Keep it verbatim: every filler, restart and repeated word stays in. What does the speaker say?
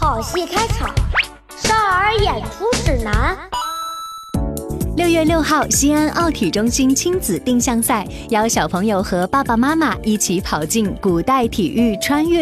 好戏开场，少儿演出指南。 六月六号，西安奥体中心亲子定向赛，邀小朋友和爸爸妈妈一起跑进古代体育穿越